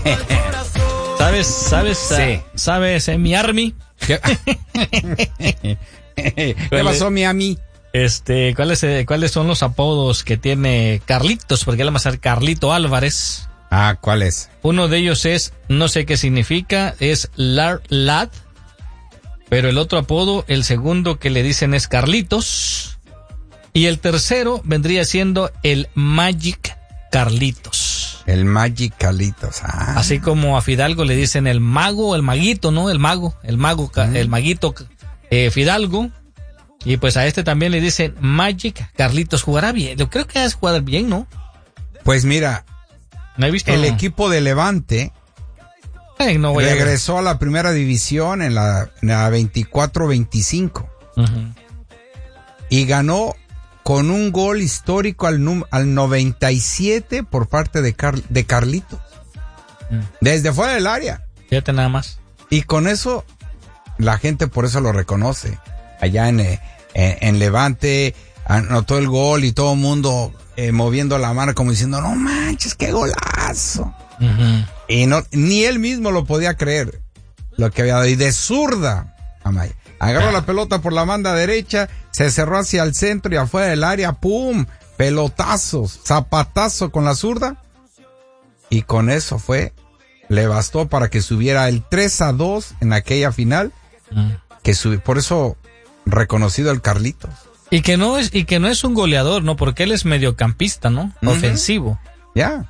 ¿Sabes, mi Army? ¿Qué pasó, Miami? ¿Cuáles son los apodos que tiene Carlitos? Porque él va a ser Carlito Álvarez. Ah, ¿cuál es? Uno de ellos es, no sé qué significa, es Lad. Pero el otro apodo, el segundo que le dicen es Carlitos. Y el tercero vendría siendo el Magic Carlitos. El Magic Carlitos. Ah. Así como a Fidalgo le dicen el mago, el maguito, ¿no? El maguito Fidalgo. Y pues a este también le dicen Magic Carlitos. Jugará bien. Yo creo que es jugar bien, ¿no? Pues mira, ¿no he visto? El equipo de Levante regresó a la primera división en la 24-25. Uh-huh. Y ganó con un gol histórico al 97 por parte de Carlitos. Desde fuera del área. Fíjate nada más. Y con eso, la gente por eso lo reconoce. Allá en Levante, anotó el gol y todo el mundo moviendo la mano como diciendo, no manches, qué golazo. Uh-huh. Y ni él mismo lo podía creer lo que había dado. Y de zurda, Amaya, agarró la pelota por la banda derecha, se cerró hacia el centro y afuera del área, ¡pum! Pelotazos, zapatazo con la zurda. Y con eso le bastó para que subiera el 3-2 en aquella final. Por eso reconocido el Carlitos. Y que no es un goleador, ¿no? Porque él es mediocampista, ¿no? Uh-huh. Ofensivo. Ya.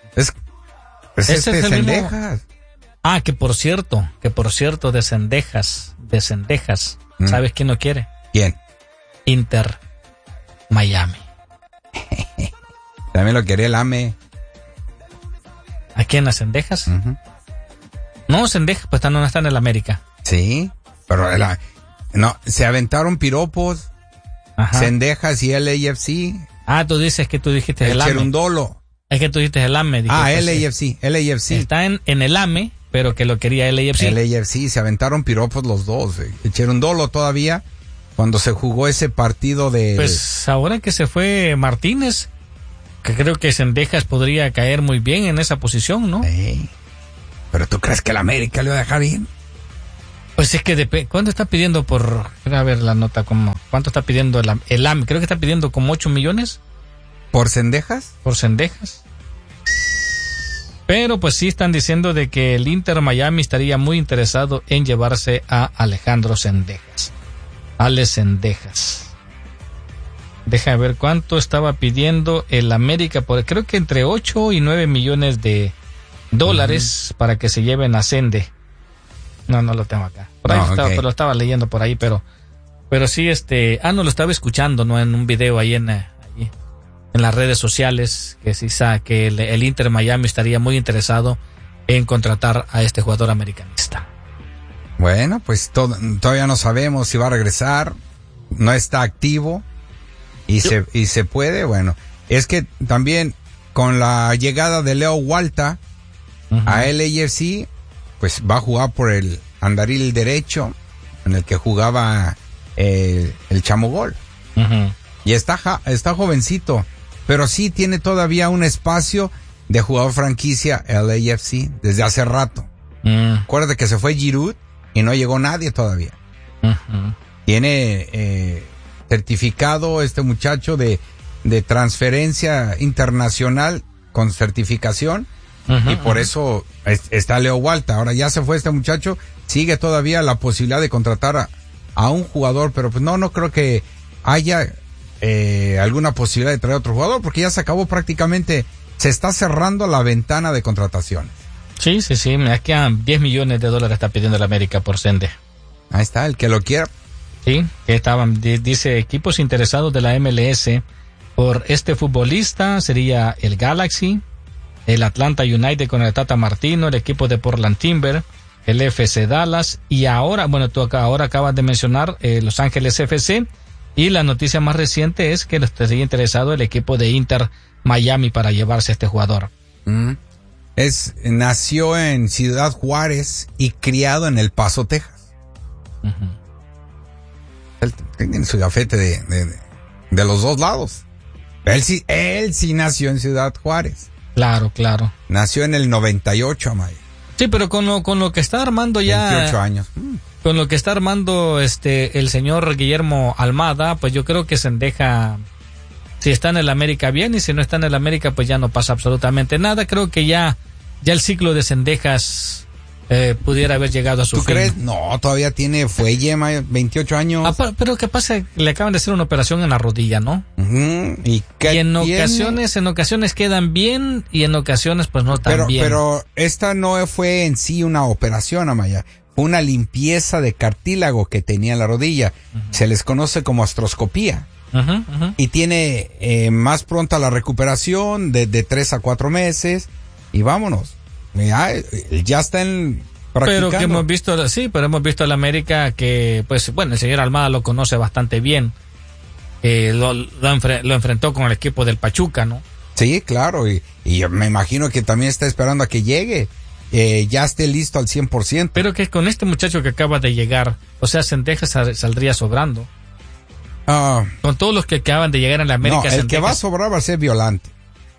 Ese es Cendejas. Ah, que por cierto, de Cendejas. ¿Sabes quién no quiere? ¿Quién? Inter Miami. También lo quería el AME. ¿A quién? ¿A Cendejas? Uh-huh. No, Cendejas pues no está en el América. Sí, pero se aventaron piropos. Ajá. Cendejas y LAFC. Ah, tú dijiste el AME. Cherundolo. Es que tú dijiste el AME. LAFC. Está en el AME, pero que lo quería LAFC. LAFC, se aventaron piropos los dos. Cherundolo todavía, cuando se jugó ese partido de... Pues ahora que se fue Martínez, que creo que Cendejas podría caer muy bien en esa posición, ¿no? Pero ¿tú crees que el América le va a dejar ir? Pues es que ¿cuánto está pidiendo a ver la nota, ¿cuánto está pidiendo el AME? Creo que está pidiendo como 8 millones. ¿Por Cendejas? Por Cendejas. Pero pues sí están diciendo de que el Inter Miami estaría muy interesado en llevarse a Alejandro Cendejas. Cendejas. Deja ver cuánto estaba pidiendo el América, creo que entre 8 y 9 millones de dólares para que se lleven a Cende. No lo tengo acá. Por ahí pero lo estaba leyendo por ahí, pero sí lo estaba escuchando, ¿no? En un video ahí en las redes sociales, que el Inter Miami estaría muy interesado en contratar a este jugador americanista. Bueno, pues todavía no sabemos si va a regresar, no está activo y se puede, bueno, es que también con la llegada de Leo Walta a LAFC, pues va a jugar por el andaril derecho en el que jugaba el Chamogol. Uh-huh. Y está jovencito, pero sí tiene todavía un espacio de jugador franquicia LAFC desde hace rato. Acuérdate que se fue Giroud y no llegó nadie todavía. Uh-huh. Tiene certificado este muchacho de transferencia internacional con certificación. Uh-huh, y por eso está Leo Walta. Ahora ya se fue este muchacho, sigue todavía la posibilidad de contratar a un jugador, pero pues no creo que haya alguna posibilidad de traer otro jugador, porque ya se acabó prácticamente, se está cerrando la ventana de contrataciones. Sí, me quedan 10 millones de dólares está pidiendo la América por Cende. Ahí está, el que lo quiera. Sí, que dice equipos interesados de la MLS por este futbolista, sería el Galaxy, el Atlanta United con el Tata Martino, el equipo de Portland Timber, el FC Dallas y ahora, tú ahora acabas de mencionar Los Ángeles FC y la noticia más reciente es que estaría interesado el equipo de Inter Miami para llevarse a este jugador. Nació en Ciudad Juárez y criado en El Paso, Texas. Uh-huh. Él tiene su gafete de los dos lados. Él sí nació en Ciudad Juárez. Claro. Nació en el 98, Amaya. Sí, pero con lo que está armando ya... 28 años. Con lo que está armando el señor Guillermo Almada, pues yo creo que Zendejas, si está en el América bien, y si no está en el América, pues ya no pasa absolutamente nada. Creo que ya el ciclo de Zendejas pudiera haber llegado a su fin. ¿Tú crees? No, todavía tiene fuelle, 28 años. Pero ¿qué pasa? Le acaban de hacer una operación en la rodilla, ¿no? Y en ocasiones quedan bien y en ocasiones pues no tan bien. Pero esta no fue en sí una operación, Amaya. Fue una limpieza de cartílago que tenía en la rodilla. Se les conoce como artroscopía. Y tiene más pronta la recuperación de 3 a 4 meses. Y vámonos. Ya está practicando. Pero que hemos visto en América que, pues, bueno, el señor Almada lo conoce bastante bien. Lo enfrentó con el equipo del Pachuca, ¿no? Sí, claro. Y yo me imagino que también está esperando a que llegue. Ya esté listo al 100%. Pero que con este muchacho que acaba de llegar, o sea, Zendejas saldría sobrando. Con todos los que acaban de llegar en la América. No, el que va a sobrar va a ser Violante,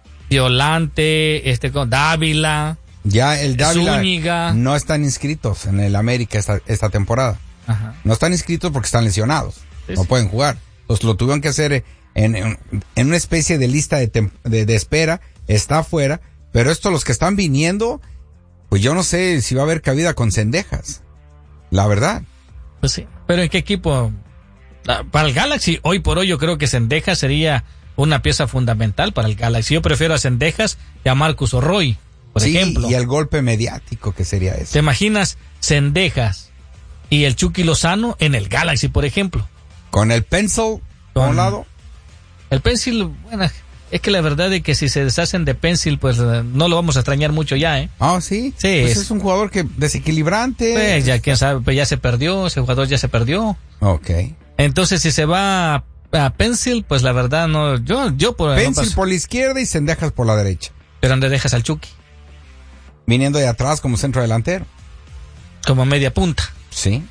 con Dávila. Ya el Dávila Zúñiga. No están inscritos en el América esta temporada. Ajá. No están inscritos porque están lesionados. No pueden jugar. Entonces lo tuvieron que hacer en una especie de lista de espera. Está afuera. Pero los que están viniendo, pues yo no sé si va a haber cabida con Zendejas. La verdad. Pues sí. Pero ¿en qué equipo? Para el Galaxy, hoy por hoy yo creo que Zendejas sería una pieza fundamental para el Galaxy. Yo prefiero a Zendejas que a Marcus Orroy, por ejemplo. Y el golpe mediático que sería eso. ¿Te imaginas Zendejas y el Chucky Lozano en el Galaxy, por ejemplo? Con el Pencil a un lado. El Pencil, bueno, es que la verdad es que si se deshacen de Pencil, pues no lo vamos a extrañar mucho ya, ¿eh? Sí. Sí. Pues es un jugador que desequilibrante. Pues ya, quién sabe, pues ya se perdió, ese jugador ya se perdió. Ok. Entonces, si se va a Pencil, pues la verdad no, yo por... Pencil por la izquierda y Zendejas por la derecha. ¿Pero dónde dejas al Chucky? Viniendo de atrás como centro delantero. Como media punta. Sí.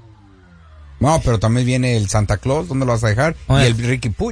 No, pero también viene el Santa Claus, ¿dónde lo vas a dejar? Bueno. Y el Ricky Puig.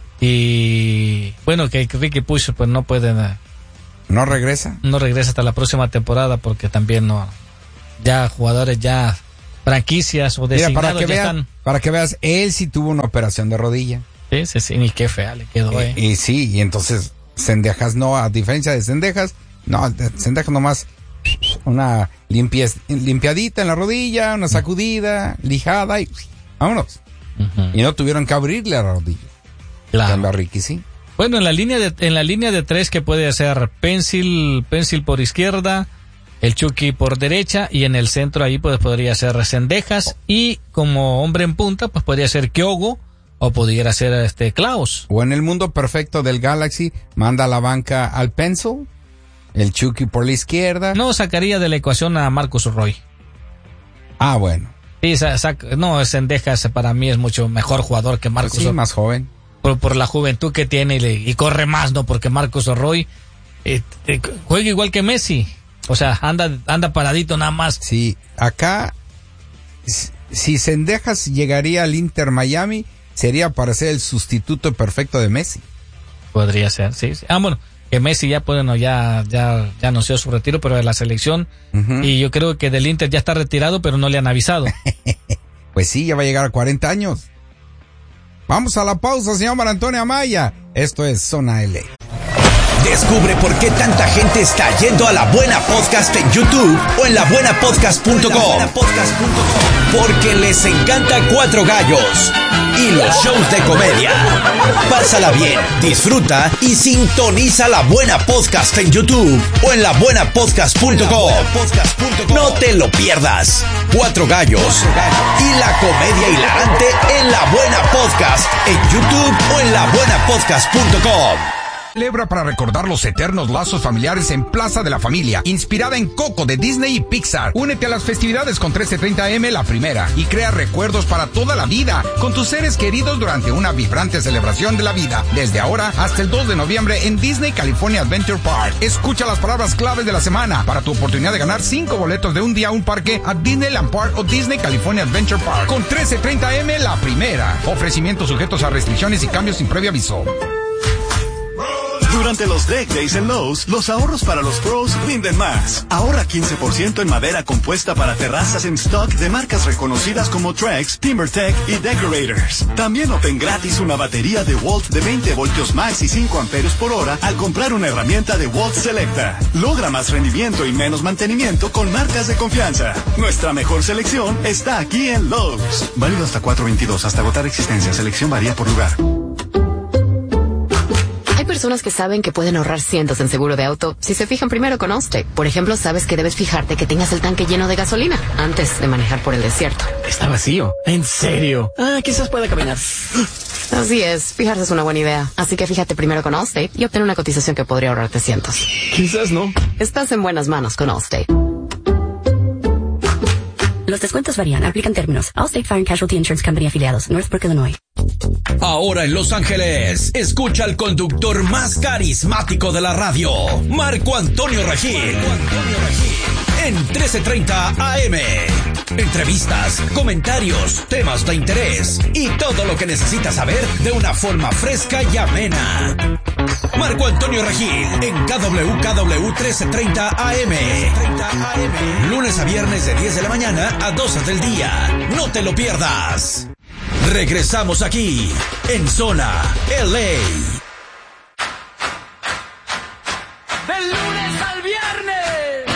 Y bueno, que Ricky Puig pues no puede... ¿No regresa? No regresa hasta la próxima temporada porque también no... Ya jugadores ya... franquicias o designados. Mira, para que veas, él sí tuvo una operación de rodilla. Sí, ni qué fea le quedó, Y sí, y entonces Zendejas no, a diferencia de Zendejas nomás una limpiadita en la rodilla, una sacudida, lijada y vámonos. Y no tuvieron que abrirle a la rodilla. Claro. Ricky, sí. Bueno, en la línea de tres que puede hacer Pencil por izquierda, el Chucky por derecha, y en el centro ahí pues podría ser Zendejas, y como hombre en punta pues podría ser Kyogo o pudiera ser Klaus. O en el mundo perfecto del Galaxy, manda a la banca al Pencil, el Chucky por la izquierda. No, sacaría de la ecuación a Marcus Roy. Bueno. Sí, Zendejas para mí es mucho mejor jugador que Marcus. Pues sí, más joven. Por la juventud que tiene y corre más, ¿no? Porque Marcus Roy juega igual que Messi. O sea, anda paradito nada más. Sí, acá, si Zendejas llegaría al Inter Miami, sería para ser el sustituto perfecto de Messi. Podría ser, sí. Bueno, que Messi ya anunció su retiro, pero de la selección. Y yo creo que del Inter ya está retirado, pero no le han avisado. Pues sí, ya va a llegar a 40 años. Vamos a la pausa, señor Mar Antonio Amaya. Esto es Zona LA. Descubre por qué tanta gente está yendo a La Buena Podcast en YouTube o en labuenapodcast.com. Porque les encanta Cuatro Gallos y los shows de comedia. Pásala bien, disfruta y sintoniza La Buena Podcast en YouTube o en labuenapodcast.com. No te lo pierdas. Cuatro Gallos y la comedia hilarante en La Buena Podcast en YouTube o en labuenapodcast.com. Celebra para recordar los eternos lazos familiares en Plaza de la Familia, inspirada en Coco de Disney y Pixar. Únete a las festividades con 1330 AM La Primera y crea recuerdos para toda la vida con tus seres queridos durante una vibrante celebración de la vida. Desde ahora hasta el 2 de noviembre en Disney California Adventure Park. Escucha las palabras claves de la semana para tu oportunidad de ganar 5 boletos de un día a un parque a Disneyland Park o Disney California Adventure Park. Con 1330 AM La Primera. Ofrecimientos sujetos a restricciones y cambios sin previo aviso. Durante los Deck Days en Lowe's, los ahorros para los pros rinden más. Ahorra 15% en madera compuesta para terrazas en stock de marcas reconocidas como Trex, TimberTech y Decorators. También obtén gratis una batería de Walt de 20 voltios max y 5 amperios por hora al comprar una herramienta de Walt Selecta. Logra más rendimiento y menos mantenimiento con marcas de confianza. Nuestra mejor selección está aquí en Lowe's. Válido hasta 4/22, hasta agotar existencia. Selección varía por lugar. Hay personas que saben que pueden ahorrar cientos en seguro de auto si se fijan primero con Allstate. Por ejemplo, sabes que debes fijarte que tengas el tanque lleno de gasolina antes de manejar por el desierto. Está vacío. ¿En serio? Quizás pueda caminar. Así es, fijarse es una buena idea. Así que fíjate primero con Allstate y obtén una cotización que podría ahorrarte cientos. Quizás no. Estás en buenas manos con Allstate. Los descuentos varían. Aplican términos. Allstate Fire and Casualty Insurance Company afiliados. Northbrook, Illinois. Ahora en Los Ángeles, escucha al conductor más carismático de la radio, Marco Antonio Regil. En 1330 AM. Entrevistas, comentarios, temas de interés y todo lo que necesitas saber de una forma fresca y amena. Marco Antonio Regil en KWKW 1330 AM. Lunes a viernes de 10 de la mañana a 12 del día. No te lo pierdas. Regresamos aquí en Zona LA.